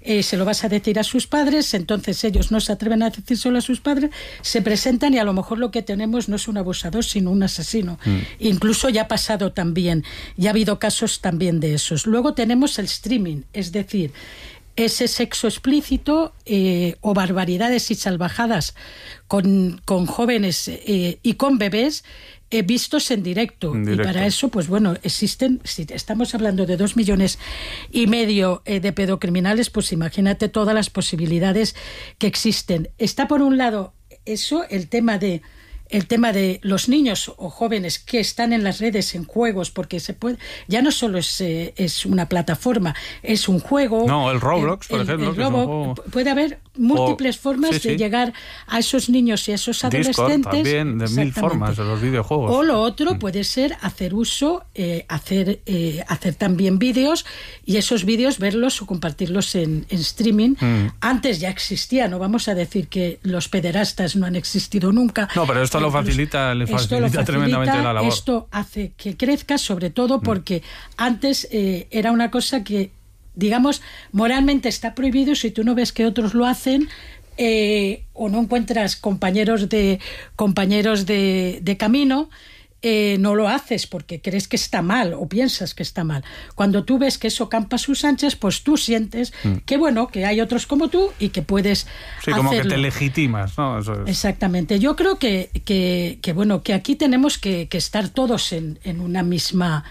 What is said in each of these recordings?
se lo vas a decir a sus padres, entonces ellos no se atreven a decírselo a sus padres, se presentan y a lo mejor lo que tenemos no es un abusador, sino un asesino. Incluso ya ha pasado también, ya ha habido casos también de esos. Luego tenemos el streaming, es decir, ese sexo explícito o barbaridades y salvajadas con jóvenes y con bebés vistos en directo. Y para eso, pues bueno, existen, si estamos hablando de 2,5 millones de pedocriminales, pues imagínate todas las posibilidades que existen. Está por un lado eso, el tema de los niños o jóvenes que están en las redes en juegos, porque se puede, ya no solo es una plataforma, es un juego. No, el Roblox, por ejemplo. Puede haber múltiples formas de llegar a esos niños y a esos adolescentes. Discord también, de 1000 formas de los videojuegos. O lo otro puede ser hacer uso, hacer también vídeos, y esos vídeos verlos o compartirlos en streaming. Antes ya existía, no vamos a decir que los pederastas no han existido nunca. No, pero esto le facilita tremendamente la labor. Esto hace que crezca, sobre todo porque antes era una cosa que, digamos, moralmente está prohibido. Si tú no ves que otros lo hacen, o no encuentras compañeros de camino, no lo haces porque crees que está mal o piensas que está mal. Cuando tú ves que eso campa a sus anchas, pues tú sientes que bueno, que hay otros como tú y que puedes hacerlo. Como que te legitimas, ¿no? Eso es. Exactamente. Yo creo que bueno, que aquí tenemos que estar todos en una misma,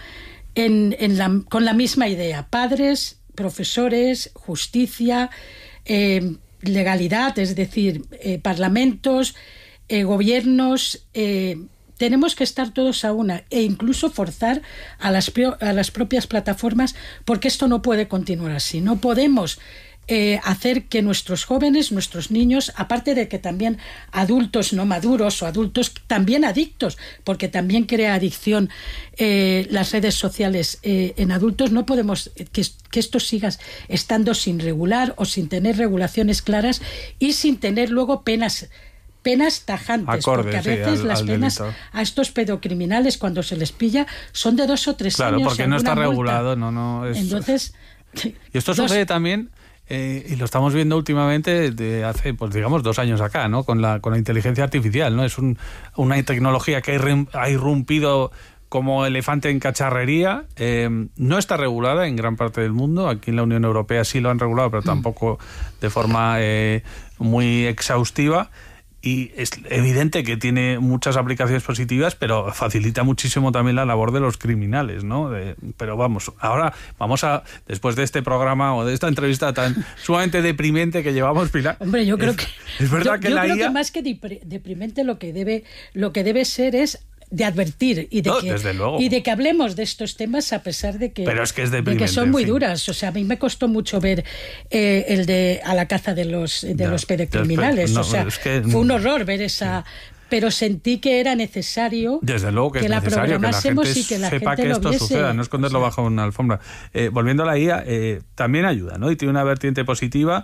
con la misma idea. Padres, profesores, justicia, legalidad, es decir, parlamentos, gobiernos. Tenemos que estar todos a una, e incluso forzar a las propias plataformas, porque esto no puede continuar así. No podemos hacer que nuestros jóvenes, nuestros niños, aparte de que también adultos no maduros o adultos también adictos, porque también crea adicción las redes sociales en adultos, no podemos que esto siga estando sin regular o sin tener regulaciones claras y sin tener luego penas tajantes, porque a veces las penas delito a estos pedocriminales, cuando se les pilla, son de 2 o 3 años. Claro, porque no está multa. Regulado, no es... Entonces... Y esto sucede también, y lo estamos viendo últimamente de hace, pues digamos, 2 años acá, ¿no? Con la inteligencia artificial, ¿no? Es una tecnología que ha irrumpido como elefante en cacharrería. No está regulada en gran parte del mundo. Aquí en la Unión Europea sí lo han regulado, pero tampoco de forma muy exhaustiva. Y es evidente que tiene muchas aplicaciones positivas, pero facilita muchísimo también la labor de los criminales, ¿no? Pero ahora vamos a, después de este programa o de esta entrevista tan sumamente deprimente que llevamos, Pilar. Hombre, yo creo que es verdad que la IA... Yo creo que más que deprimente lo que debe ser es de advertir y de que hablemos de estos temas, a pesar de que, pero es que, es de que son muy duras. O sea, a mí me costó mucho ver el de A la caza de los pedocriminales. O sea, fue un horror ver esa... Pero sentí que era necesario, desde luego que la programásemos y que la sepa gente que esto lo viese. Suceda, no esconderlo bajo una alfombra. Volviendo a la IA, también ayuda, ¿no? Y tiene una vertiente positiva,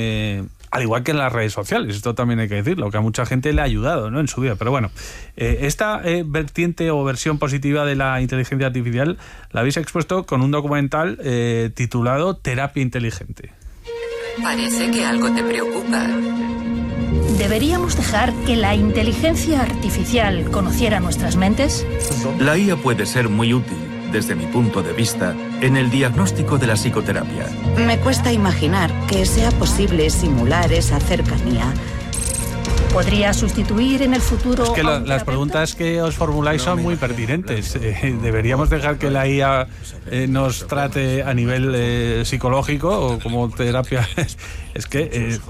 al igual que en las redes sociales. Esto también hay que decirlo, que a mucha gente le ha ayudado, ¿no? En su vida. Pero bueno, esta vertiente o versión positiva de la inteligencia artificial la habéis expuesto con un documental titulado Terapia Inteligente. Parece que algo te preocupa. ¿Deberíamos dejar que la inteligencia artificial conociera nuestras mentes? La IA puede ser muy útil, desde mi punto de vista, en el diagnóstico de la psicoterapia. Me cuesta imaginar que sea posible simular esa cercanía. ¿Podría sustituir en el futuro? Es que las preguntas que os formuláis son muy pertinentes. ¿Deberíamos dejar que la IA nos trate a nivel psicológico o como terapia? Es que...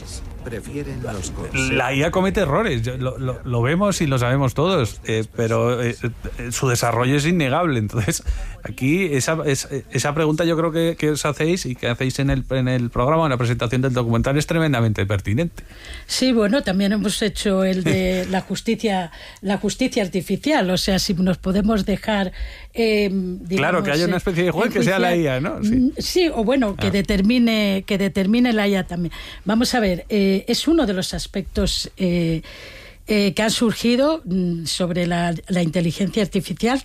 la IA comete errores, lo vemos y lo sabemos todos, pero su desarrollo es innegable. Entonces, aquí esa pregunta yo creo que os hacéis y que hacéis en el programa, en la presentación del documental, es tremendamente pertinente. Sí, bueno, también hemos hecho el de la justicia artificial, o sea, si nos podemos dejar... digamos, claro, que haya una especie de juez que sea la IA, ¿no? Sí, o bueno, que determine la IA también. Vamos a ver, es uno de los aspectos que han surgido sobre la inteligencia artificial.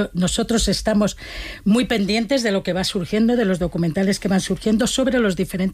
Nosotros estamos muy pendientes de lo que va surgiendo, de los documentales que van surgiendo sobre los diferentes